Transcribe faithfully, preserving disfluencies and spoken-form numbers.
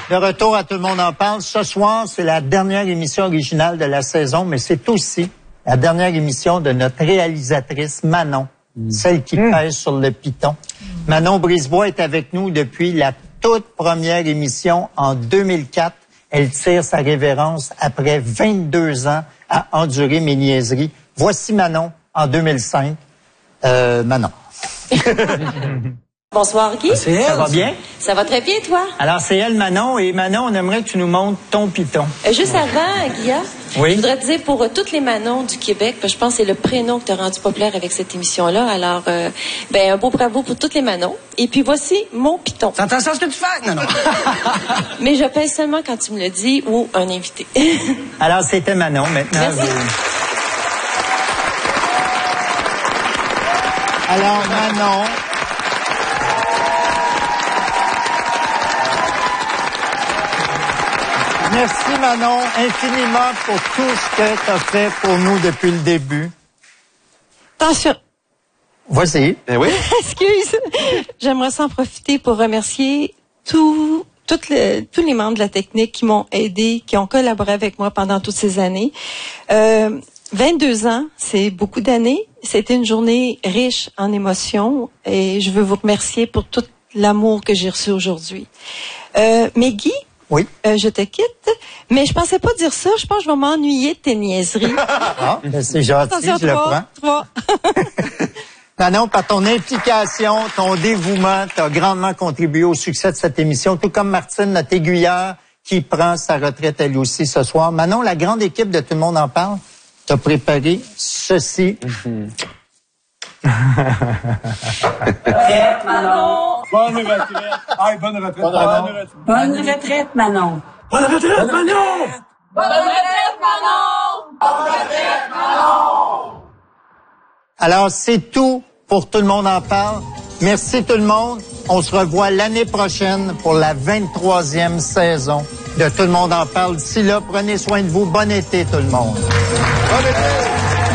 De retour à Tout le monde en parle. Ce soir, c'est la dernière émission originale de la saison, mais c'est aussi la dernière émission de notre réalisatrice Manon, mmh. celle qui mmh. pèse sur le piton. Mmh. Manon Brisebois est avec nous depuis la toute première émission en deux mille quatre. Elle tire sa révérence après vingt-deux ans à endurer mes niaiseries. Voici Manon en deux mille cinq. Euh, Manon. Bonsoir, Guy. C'est elle. Ça va bien? Ça va très bien, toi? Alors, c'est elle, Manon. Et Manon, on aimerait que tu nous montres ton piton. Euh, juste avant, Guilla, oui? je voudrais te dire pour euh, toutes les Manons du Québec, parce que je pense que c'est le prénom que tu as rendu populaire avec cette émission-là. Alors, euh, ben un beau bravo pour toutes les Manons. Et puis, voici mon piton. C'est intéressant ce que tu fais? Non, non. Mais je pèse seulement quand tu me le dis ou un invité. Alors, c'était Manon. Maintenant, merci. Vous... Alors, Manon... Merci, Manon, infiniment pour tout ce que tu as fait pour nous depuis le début. Attention. Vas-y. Ben oui. Excuse. J'aimerais s'en profiter pour remercier tout, toutes les, tous les membres de la technique qui m'ont aidé, qui ont collaboré avec moi pendant toutes ces années. Euh, vingt-deux ans, c'est beaucoup d'années. C'était une journée riche en émotions et je veux vous remercier pour tout l'amour que j'ai reçu aujourd'hui. Euh, mais Guy, oui. Euh, je te quitte, mais je pensais pas dire ça. Je pense que je vais m'ennuyer de tes niaiseries. Ah, ben c'est gentil, attention, je trois, le prends. Trois. Manon, par ton implication, ton dévouement, tu as grandement contribué au succès de cette émission, tout comme Martine, notre aiguilleur, qui prend sa retraite elle aussi ce soir. Manon, la grande équipe de Tout le monde en parle, t'as préparé ceci. Mm-hmm. Retraite, Manon. Bonne retraite. Ah, bonne retraite, bonne Manon. retraite. Bonne retraite, Manon. Bonne retraite, Manon. Bonne retraite, Manon. Bonne retraite, Manon. Alors, c'est tout pour Tout le monde en parle. Merci tout le monde. On se revoit l'année prochaine pour la vingt-troisième saison de Tout le monde en parle. D'ici là, prenez soin de vous. Bon été, tout le monde. Bon été.